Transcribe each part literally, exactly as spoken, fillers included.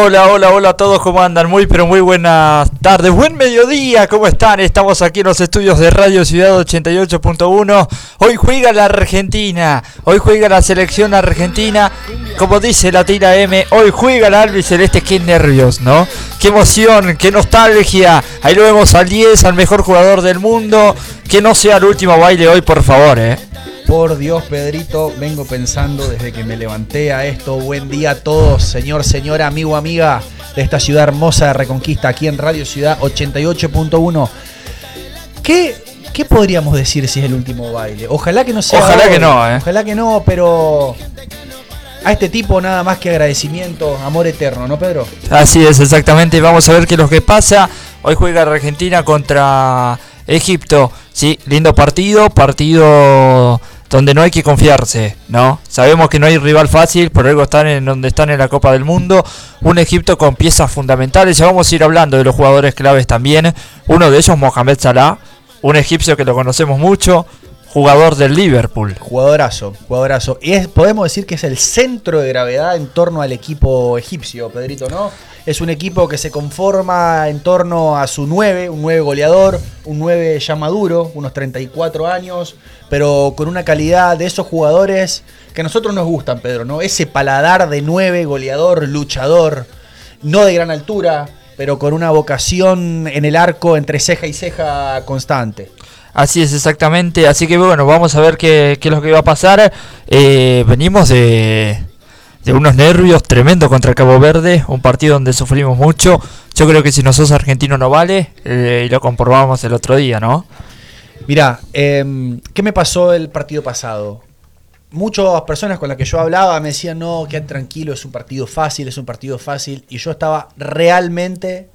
Hola, hola, hola a todos, ¿cómo andan? Muy, pero muy buenas tardes, buen mediodía, ¿cómo están? Estamos aquí en los estudios de Radio Ciudad ochenta y ocho punto uno. Hoy juega la Argentina, hoy juega la selección argentina, como dice la tira M, hoy juega la albiceleste. Qué nervios, ¿no? Qué emoción, qué nostalgia. Ahí lo vemos al diez, al mejor jugador del mundo. Que no sea el último baile hoy, por favor, ¿eh? Por Dios, Pedrito, vengo pensando desde que me levanté a esto. Buen día a todos, señor, señora, amigo, amiga de esta ciudad hermosa de Reconquista, aquí en Radio Ciudad ochenta y ocho punto uno. ¿Qué, ¿Qué podríamos decir si es el último baile? Ojalá que no sea. Ojalá hoy, que no, ¿eh? Ojalá que no, pero a este tipo nada más que agradecimiento, amor eterno, ¿no, Pedro? Así es, exactamente. Vamos a ver qué es lo que pasa. Hoy juega Argentina contra Egipto. Sí, lindo partido, partido donde no hay que confiarse, ¿no? Sabemos que no hay rival fácil, por algo están en donde están en la Copa del Mundo. Un Egipto con piezas fundamentales. Ya vamos a ir hablando de los jugadores claves también. Uno de ellos, Mohamed Salah, un egipcio que lo conocemos mucho, jugador del Liverpool. Jugadorazo, jugadorazo. Y es, podemos decir que es el centro de gravedad en torno al equipo egipcio, Pedrito, ¿no? Es un equipo que se conforma en torno a su nueve, un nueve goleador, un nueve ya maduro, unos treinta y cuatro años, pero con una calidad de esos jugadores que a nosotros nos gustan, Pedro, ¿no? Ese paladar de nueve, goleador, luchador, no de gran altura, pero con una vocación en el arco entre ceja y ceja constante. Así es, exactamente. Así que bueno, vamos a ver qué, qué es lo que va a pasar. Eh, venimos de... de unos nervios tremendos contra Cabo Verde, un partido donde sufrimos mucho. Yo creo que si no sos argentino no vale, eh, y lo comprobamos el otro día, ¿no? Mirá, eh, ¿qué me pasó el partido pasado? Muchas personas con las que yo hablaba me decían, no, quédate tranquilo, es un partido fácil, es un partido fácil. Y yo estaba realmente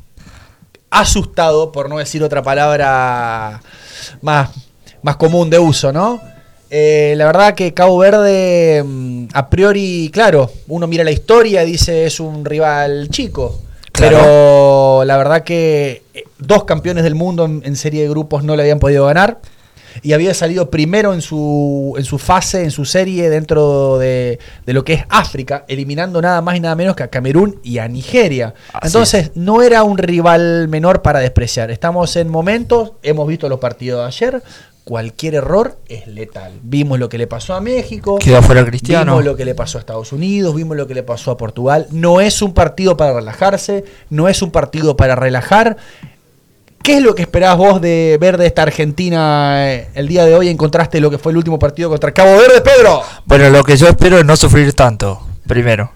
asustado, por no decir otra palabra más, más común de uso, ¿no? Eh, la verdad que Cabo Verde, a priori, claro, uno mira la historia y dice es un rival chico. Claro. Pero la verdad que dos campeones del mundo en, en serie de grupos no le habían podido ganar. Y había salido primero en su, en su fase, en su serie dentro de, de lo que es África, eliminando nada más y nada menos que a Camerún y a Nigeria. Así Entonces, es. no era un rival menor para despreciar. Estamos en momentos, hemos visto los partidos de ayer. Cualquier error es letal. Vimos lo que le pasó a México. Quedó fuera Cristiano. Vimos lo que le pasó a Estados Unidos. Vimos lo que le pasó a Portugal. No es un partido para relajarse. No es un partido para relajar. ¿Qué es lo que esperás vos de ver de esta Argentina el día de hoy en contraste lo que fue el último partido contra Cabo Verde, Pedro? Bueno, lo que yo espero es no sufrir tanto, primero.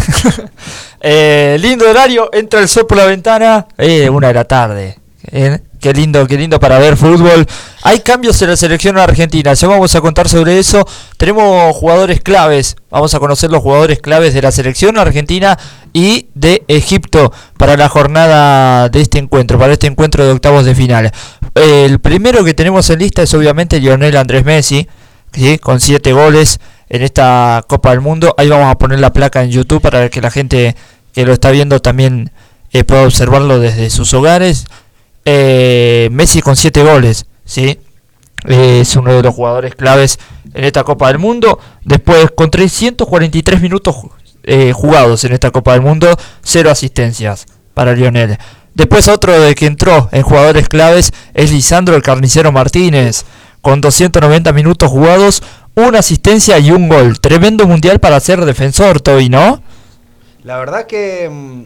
eh, lindo horario, entra el sol por la ventana, eh, una de la tarde. Eh, qué lindo, qué lindo para ver fútbol. Hay cambios en la selección argentina, ya vamos a contar sobre eso. Tenemos jugadores claves, vamos a conocer los jugadores claves de la selección argentina y de Egipto para la jornada de este encuentro, para este encuentro de octavos de final. El primero que tenemos en lista es obviamente Lionel Andrés Messi, ¿sí? Con siete goles en esta Copa del Mundo. Ahí vamos a poner la placa en YouTube para que la gente que lo está viendo también eh, pueda observarlo desde sus hogares. Eh, Messi con siete goles, ¿sí? Eh, es uno de los jugadores claves en esta Copa del Mundo. Después, con trescientos cuarenta y tres minutos eh, jugados en esta Copa del Mundo, cero asistencias para Lionel. Después, otro de que entró en jugadores claves es Lisandro el Carnicero Martínez, con doscientos noventa minutos jugados, una asistencia y un gol. Tremendo mundial para ser defensor, Toby, ¿no? La verdad que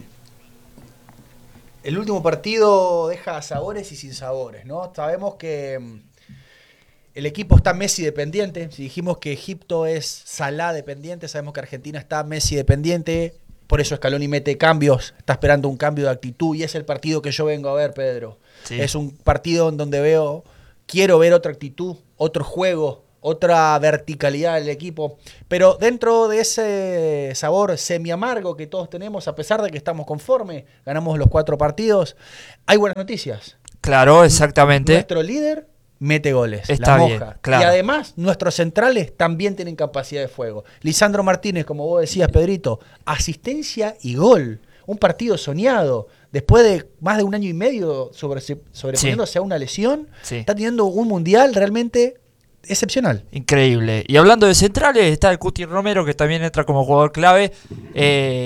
el último partido deja sabores y sinsabores, ¿no? Sabemos que el equipo está Messi dependiente. Si dijimos que Egipto es Salah dependiente, sabemos que Argentina está Messi dependiente. Por eso Scaloni mete cambios, está esperando un cambio de actitud. Y es el partido que yo vengo a ver, Pedro. Sí. Es un partido en donde veo, quiero ver otra actitud, otro juego, otra verticalidad del equipo. Pero dentro de ese sabor semi-amargo que todos tenemos, a pesar de que estamos conformes, ganamos los cuatro partidos, hay buenas noticias. Claro, exactamente. Nuestro líder mete goles, está la moja. Bien, claro. Y además, nuestros centrales también tienen capacidad de fuego. Lisandro Martínez, como vos decías, Pedrito, asistencia y gol. Un partido soñado. Después de más de un año y medio sobre, sobreponiéndose sí. a una lesión, sí. está teniendo un mundial realmente excepcional. Increíble. Y hablando de centrales, está el Cuti Romero, que también entra como jugador clave. Eh,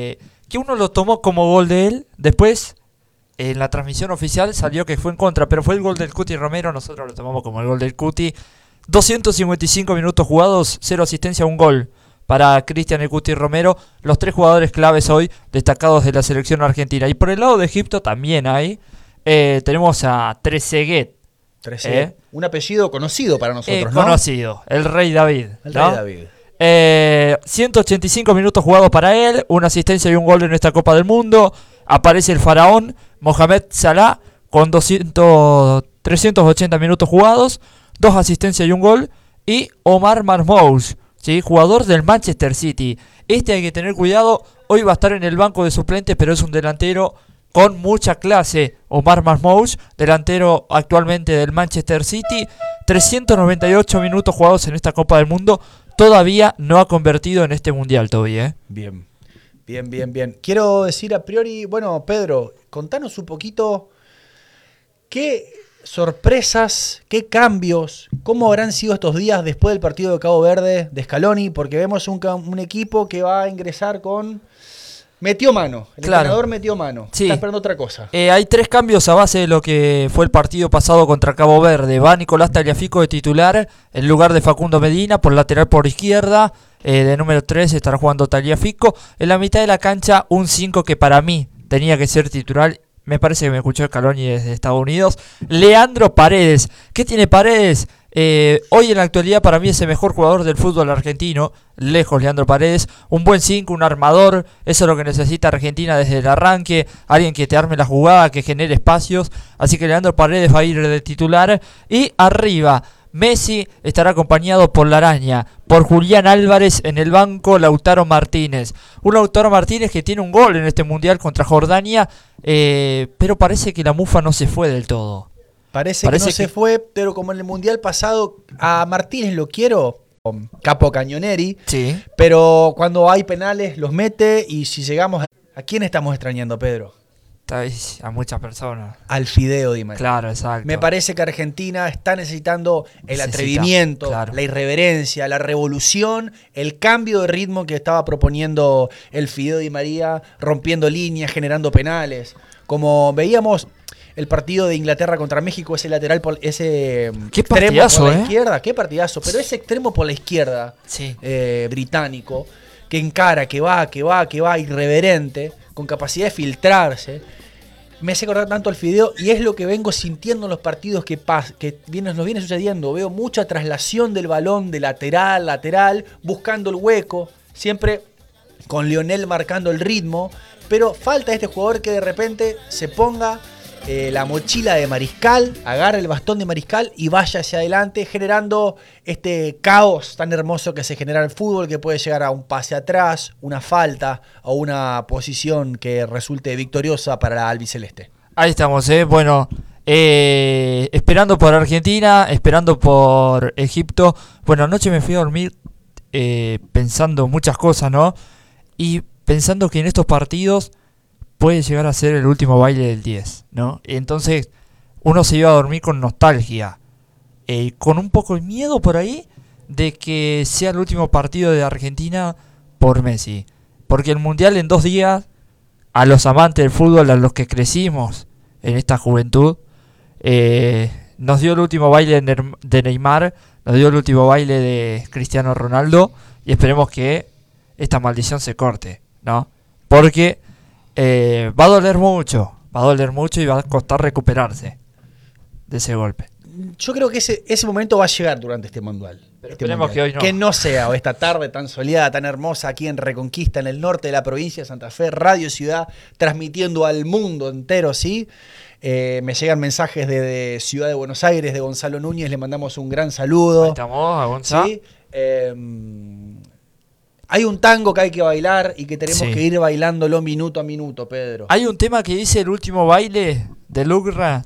que uno lo tomó como gol de él, después en la transmisión oficial salió que fue en contra, pero fue el gol del Cuti Romero, nosotros lo tomamos como el gol del Cuti. doscientos cincuenta y cinco minutos jugados, cero asistencia, un gol para Cristian el Cuti Romero, los tres jugadores claves hoy destacados de la selección argentina. Y por el lado de Egipto también hay, eh, tenemos a Trezeguet. Trezeguet, eh, un apellido conocido para nosotros, eh, ¿no? Conocido, el Rey David. El ¿no? Rey David. Eh, ciento ochenta y cinco minutos jugados para él, una asistencia y un gol en esta Copa del Mundo. Aparece el faraón Mohamed Salah con doscientos, trescientos ochenta minutos jugados, dos asistencias y un gol. Y Omar Marmoush, ¿sí? Jugador del Manchester City. Este hay que tener cuidado, hoy va a estar en el banco de suplentes, pero es un delantero con mucha clase. Omar Marmoush, delantero actualmente del Manchester City, trescientos noventa y ocho minutos jugados en esta Copa del Mundo. Todavía no ha convertido en este mundial, Toby, ¿eh? Bien, bien, bien, bien. Quiero decir a priori, bueno, Pedro, contanos un poquito qué sorpresas, qué cambios, cómo habrán sido estos días después del partido de Cabo Verde de Scaloni, porque vemos un, un equipo que va a ingresar con... Metió mano, el claro. entrenador metió mano, sí. Está esperando otra cosa. Eh, hay tres cambios a base de lo que fue el partido pasado contra Cabo Verde. Va Nicolás Tagliafico de titular en lugar de Facundo Medina por lateral por izquierda. Eh, de número tres estará jugando Tagliafico. En la mitad de la cancha un cinco que para mí tenía que ser titular. Me parece que me escuchó Scaloni desde Estados Unidos. Leandro Paredes. ¿Qué tiene Paredes? Eh, hoy en la actualidad para mí es el mejor jugador del fútbol argentino, lejos Leandro Paredes, un buen cinco, un armador, eso es lo que necesita Argentina desde el arranque, alguien que te arme la jugada, que genere espacios, así que Leandro Paredes va a ir de titular. Y arriba Messi estará acompañado por la araña, por Julián Álvarez en el banco, Lautaro Martínez, un Lautaro Martínez que tiene un gol en este mundial contra Jordania, eh, pero parece que la mufa no se fue del todo. Parece, Parece que no que... se fue, pero como en el Mundial pasado, a Martínez lo quiero, capo Cañoneri, sí. Pero cuando hay penales los mete y si llegamos... A... ¿A quién estamos extrañando, Pedro? A muchas personas. Al Fideo Di María. Claro, exacto. Me parece que Argentina está necesitando el Necesita, atrevimiento, claro. la irreverencia, la revolución, el cambio de ritmo que estaba proponiendo el Fideo Di María, rompiendo líneas, generando penales. Como veíamos... El partido de Inglaterra contra México, ese lateral, por, ese qué extremo por la ¿eh? izquierda, qué partidazo, pero ese extremo por la izquierda, sí. eh, británico, que encara, que va, que va, que va, irreverente, con capacidad de filtrarse, me hace acordar tanto al Fideo y es lo que vengo sintiendo en los partidos que, pas, que viene, nos viene sucediendo. Veo mucha traslación del balón de lateral, lateral, buscando el hueco, siempre con Lionel marcando el ritmo, pero falta este jugador que de repente se ponga... Eh, la mochila de Mariscal, agarra el bastón de Mariscal y vaya hacia adelante generando este caos tan hermoso que se genera en el fútbol, que puede llegar a un pase atrás, una falta o una posición que resulte victoriosa para la albiceleste. Ahí estamos, ¿eh? Bueno, eh, esperando por Argentina, esperando por Egipto. Bueno, anoche me fui a dormir eh, pensando muchas cosas, ¿no? Y pensando que en estos partidos... puede llegar a ser el último baile del diez, ¿no? Entonces uno se iba a dormir con nostalgia, eh, con un poco de miedo por ahí de que sea el último partido de Argentina por Messi. Porque el Mundial en dos días, a los amantes del fútbol, a los que crecimos en esta juventud, eh, nos dio el último baile de Neymar, nos dio el último baile de Cristiano Ronaldo y esperemos que esta maldición se corte, ¿no? Porque... Eh, va a doler mucho, va a doler mucho y va a costar recuperarse de ese golpe. Yo creo que ese, ese momento va a llegar durante este mundial. Pero este esperemos mundial. que hoy no. Que no sea, o esta tarde tan soleada, tan hermosa, aquí en Reconquista, en el norte de la provincia de Santa Fe, Radio Ciudad, transmitiendo al mundo entero, ¿sí? Eh, me llegan mensajes desde Ciudad de Buenos Aires, de Gonzalo Núñez, le mandamos un gran saludo. Ahí estamos, a Gonzalo. ¿Sí? Eh, Hay un tango que hay que bailar y que tenemos sí. que ir bailándolo minuto a minuto, Pedro. Hay un tema que dice el último baile de Lugra,